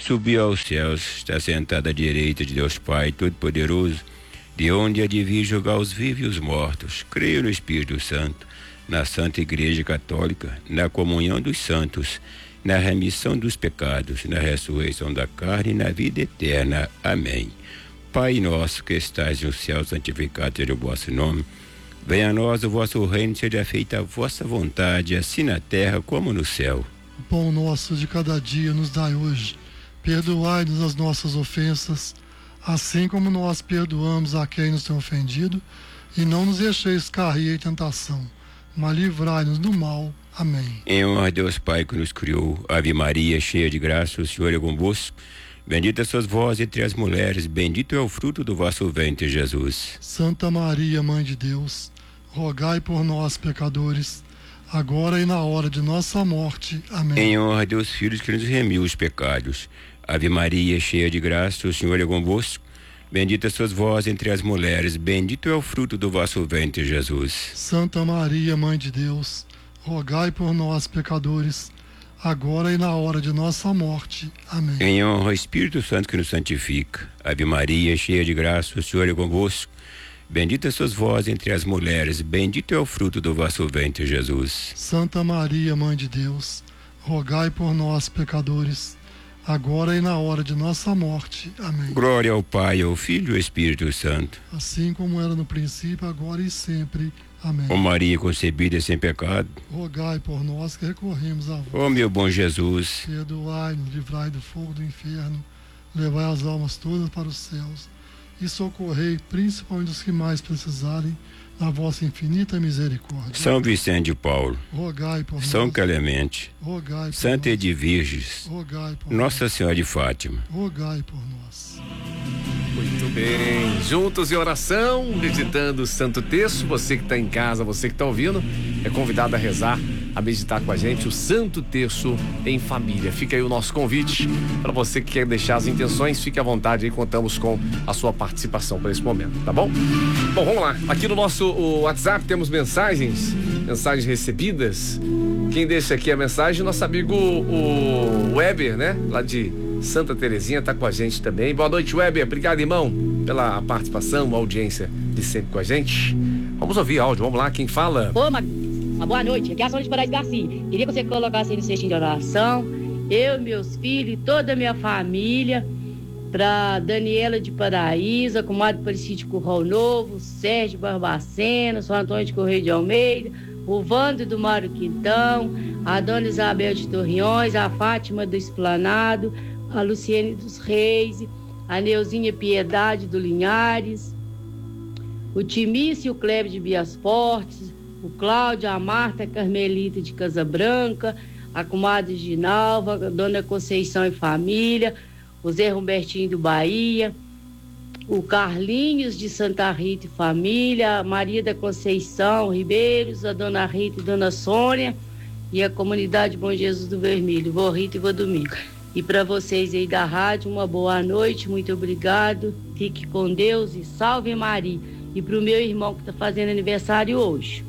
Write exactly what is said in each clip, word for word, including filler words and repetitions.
subiu aos céus, está sentado à direita de Deus Pai Todo-Poderoso, de onde há de vir julgar os vivos e os mortos. Creio no Espírito Santo, na Santa Igreja Católica, na comunhão dos santos, na remissão dos pecados, na ressurreição da carne e na vida eterna. Amém. Pai nosso que estais no céu, santificado seja o vosso nome. Venha a nós o vosso reino, seja feita a vossa vontade, assim na terra como no céu. O pão nosso de cada dia nos dai hoje. Perdoai-nos as nossas ofensas, assim como nós perdoamos a quem nos tem ofendido, e não nos deixeis cair em tentação, mas livrai-nos do mal. Amém. Em honra a Deus Pai que nos criou, Ave Maria, cheia de graça, o Senhor é convosco. Bendita sois vós entre as mulheres, bendito é o fruto do vosso ventre, Jesus. Santa Maria, Mãe de Deus, rogai por nós, pecadores, agora e na hora de nossa morte. Amém. Em honra a Deus Filho que nos remiu os pecados. Ave Maria, cheia de graça, o Senhor é convosco. Bendita sois vós entre as mulheres, bendito é o fruto do vosso ventre, Jesus. Santa Maria, Mãe de Deus, rogai por nós, pecadores, agora e na hora de nossa morte. Amém. Em honra ao Espírito Santo que nos santifica. Ave Maria, cheia de graça, o Senhor é convosco. Bendita sois vós entre as mulheres, bendito é o fruto do vosso ventre, Jesus. Santa Maria, Mãe de Deus, rogai por nós, pecadores, agora e na hora de nossa morte. Amém. Glória ao Pai, ao Filho e ao Espírito Santo. Assim como era no princípio, agora e sempre. Amém. Ó Maria concebida sem pecado, rogai por nós que recorremos a vós. ó meu bom Jesus, perdoai-nos, livrai do fogo do inferno, levai as almas todas para os céus e socorrei principalmente os que mais precisarem da vossa infinita misericórdia. São Vicente de Paulo, rogai por São nós. Clemente, rogai por Santa nós. Edviges, rogai por Nossa nós. Senhora de Fátima, rogai por nós. Muito bem, juntos em oração, meditando o Santo Terço. Você que está em casa, você que está ouvindo, é convidado a rezar, a meditar com a gente o Santo Terço em família. Fica aí o nosso convite para você que quer deixar as intenções, fique à vontade aí, contamos com a sua participação para esse momento, tá bom? Bom, vamos lá, aqui no nosso o WhatsApp temos mensagens, mensagens recebidas. Quem deixa aqui a mensagem, nosso amigo o Weber, né, lá de Santa Terezinha, tá com a gente também. Boa noite, Weber. Obrigado, irmão, pela participação, a audiência de sempre com a gente. Vamos ouvir áudio, vamos lá, quem fala? Ô, uma, uma boa noite, aqui é a Sônia de Parais Garcia. Queria que você colocasse aí no cestinho de oração, eu, meus filhos e toda a minha família, pra Daniela de Paraíso, comadre Aparecida de Curral Novo, Sérgio Barbacena, São Antônio de Correio de Almeida, o Vando do Mário Quintão, a Dona Isabel de Torreões, a Fátima do Esplanado, a Luciene dos Reis, a Neuzinha Piedade do Linhares, o Timício e o Cleber de Bias Fortes, o Cláudio, a Marta Carmelita de Casa Branca, a comadre Ginalva, a Dona Conceição e família, o Zé Robertinho do Bahia, o Carlinhos de Santa Rita e família, a Maria da Conceição Ribeiros, a Dona Rita e Dona Sônia e a comunidade Bom Jesus do Vermelho, Vô Rita e Vô Domingo. E para vocês aí da rádio, uma boa noite, muito obrigado, fique com Deus e salve Maria. E para o meu irmão que está fazendo aniversário hoje.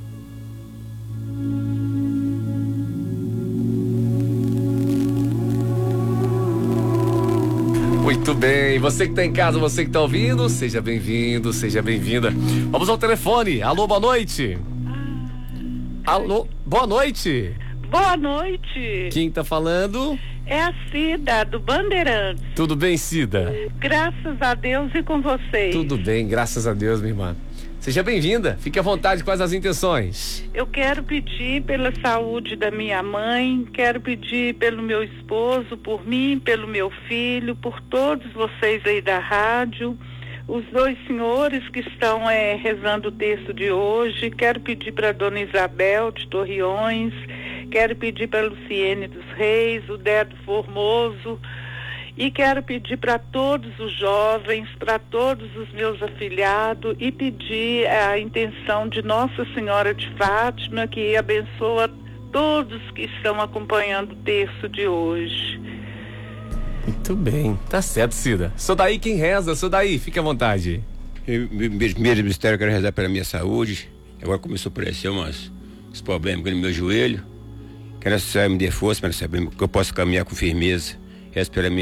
Muito bem, você que está em casa, você que está ouvindo, seja bem-vindo, seja bem-vinda. Vamos ao telefone. Alô, boa noite. Alô, boa noite. Boa noite. Quem está falando? É a Cida, do Bandeirantes. Tudo bem, Cida? Graças a Deus e com vocês. Tudo bem, graças a Deus, minha irmã. Seja bem-vinda, fique à vontade, quais as intenções? Eu quero pedir pela saúde da minha mãe, quero pedir pelo meu esposo, por mim, pelo meu filho, por todos vocês aí da rádio, os dois senhores que estão é, rezando o texto de hoje, quero pedir para a Dona Isabel de Torreões, quero pedir para a Luciene dos Reis, o Dedo Formoso, e quero pedir para todos os jovens, para todos os meus afilhados, e pedir a intenção de Nossa Senhora de Fátima, que abençoa todos que estão acompanhando o texto de hoje. Muito bem, tá certo, Cida. Sou daí quem reza, sou daí, fique à vontade. Primeiro mistério, eu quero rezar pela minha saúde. Agora começou a aparecer umas, uns problemas no meu joelho. Quero que a Senhora me dê força para saber que eu posso caminhar com firmeza. Rezo pela minha